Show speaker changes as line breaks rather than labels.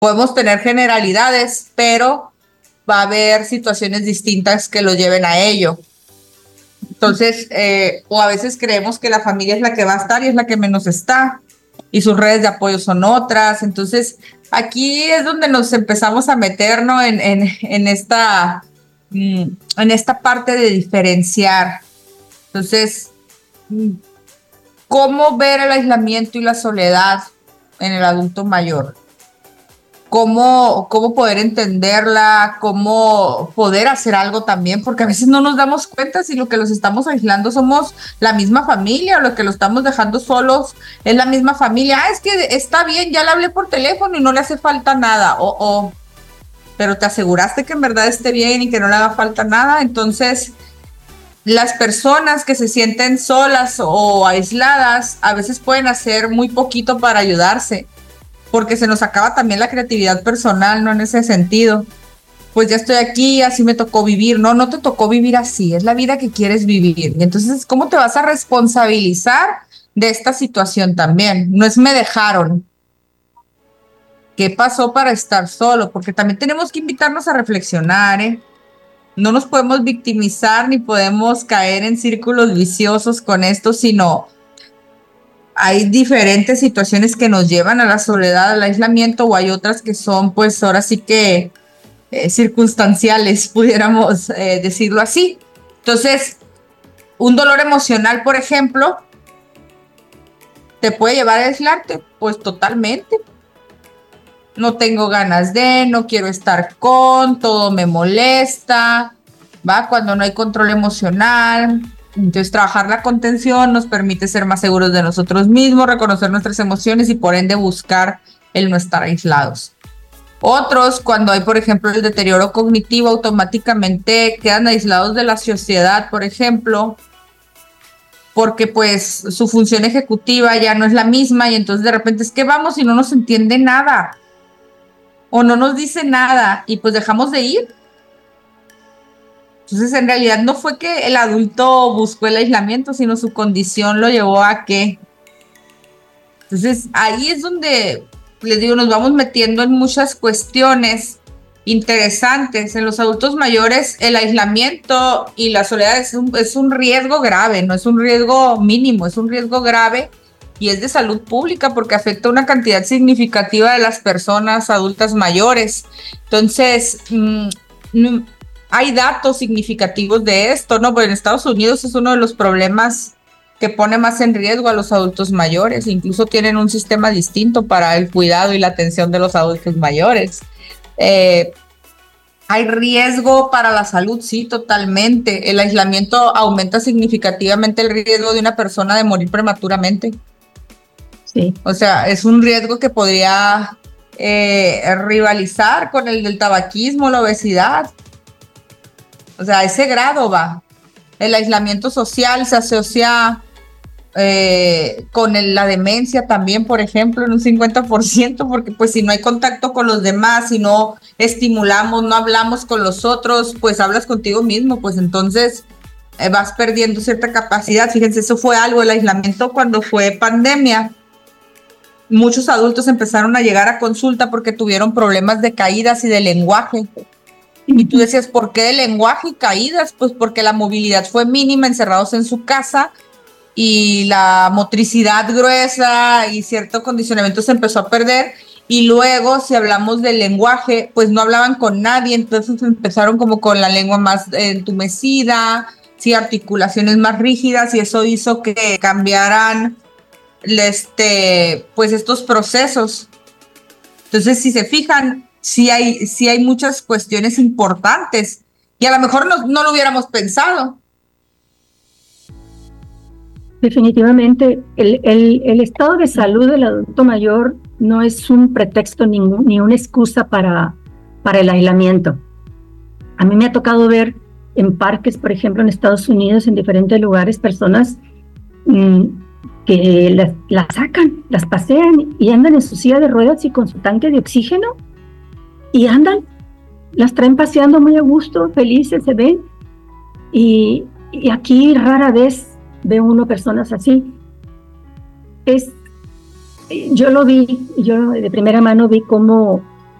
Podemos tener generalidades, pero va a haber situaciones distintas que lo lleven a ello. Entonces, o a veces creemos que la familia es la que va a estar y es la que menos está, y sus redes de apoyo son otras. Entonces, aquí es donde nos empezamos a meter, ¿no? en esta parte de diferenciar. Entonces, ¿cómo ver el aislamiento y la soledad en el adulto mayor? ¿Cómo poder entenderla? ¿Cómo poder hacer algo también? Porque a veces no nos damos cuenta si lo que los estamos aislando somos la misma familia, o lo que lo estamos dejando solos es la misma familia. Es que está bien, ya le hablé por teléfono y no le hace falta nada. Pero te aseguraste que en verdad esté bien y que no le haga falta nada. Entonces, las personas que se sienten solas o aisladas a veces pueden hacer muy poquito para ayudarse, porque se nos acaba también la creatividad personal, ¿no? En ese sentido, pues ya estoy aquí, así me tocó vivir. No te tocó vivir así, es la vida que quieres vivir. Y entonces, ¿cómo te vas a responsabilizar de esta situación también? No es me dejaron. ¿Qué pasó para estar solo? Porque también tenemos que invitarnos a reflexionar, ¿eh? No nos podemos victimizar ni podemos caer en círculos viciosos con esto, sino hay diferentes situaciones que nos llevan a la soledad, al aislamiento, o hay otras que son, pues ahora sí que circunstanciales, pudiéramos decirlo así. Entonces, un dolor emocional, por ejemplo, ¿te puede llevar a aislarte? Pues totalmente. No tengo ganas de, no quiero estar con, todo me molesta, ¿va? Cuando no hay control emocional. Entonces, trabajar la contención nos permite ser más seguros de nosotros mismos, reconocer nuestras emociones y por ende buscar el no estar aislados. Otros, cuando hay, por ejemplo, el deterioro cognitivo, automáticamente quedan aislados de la sociedad, por ejemplo, porque pues su función ejecutiva ya no es la misma y entonces de repente es que vamos y no nos entiende nada o no nos dice nada y pues dejamos de ir. Entonces, en realidad no fue que el adulto buscó el aislamiento, sino su condición lo llevó a que. Entonces, ahí es donde, les digo, nos vamos metiendo en muchas cuestiones interesantes. En los adultos mayores, el aislamiento y la soledad es un riesgo grave, no es un riesgo mínimo, es un riesgo grave y es de salud pública porque afecta a una cantidad significativa de las personas adultas mayores. Entonces, hay datos significativos de esto, ¿no? Pero en Estados Unidos es uno de los problemas que pone más en riesgo a los adultos mayores. Incluso tienen un sistema distinto para el cuidado y la atención de los adultos mayores. ¿Hay riesgo para la salud? Sí, totalmente. El aislamiento aumenta significativamente el riesgo de una persona de morir prematuramente.
Sí.
O sea, es un riesgo que podría rivalizar con el del tabaquismo, la obesidad. O sea, a ese grado va. El aislamiento social se asocia con la demencia también, por ejemplo, en un 50%, porque pues si no hay contacto con los demás, si no estimulamos, no hablamos con los otros, pues hablas contigo mismo, pues entonces vas perdiendo cierta capacidad. Fíjense, eso fue algo, el aislamiento cuando fue pandemia. Muchos adultos empezaron a llegar a consulta porque tuvieron problemas de caídas y de lenguaje. Y tú decías, ¿por qué de lenguaje y caídas? Pues porque la movilidad fue mínima, encerrados en su casa, y la motricidad gruesa y cierto condicionamiento se empezó a perder. Y luego, si hablamos del lenguaje, pues no hablaban con nadie, entonces empezaron como con la lengua más entumecida, sí, articulaciones más rígidas, y eso hizo que cambiaran pues estos procesos. Entonces, si se fijan, sí hay muchas cuestiones importantes y a lo mejor no lo hubiéramos pensado.
Definitivamente, el estado de salud del adulto mayor no es un pretexto ni una excusa para el aislamiento. A mí me ha tocado ver en parques, por ejemplo, en Estados Unidos, en diferentes lugares, personas que las sacan, las pasean y andan en su silla de ruedas y con su tanque de oxígeno y andan, las traen paseando muy a gusto, felices, se ven. Y aquí rara vez ve uno personas así. Yo lo vi, yo de primera mano vi cómo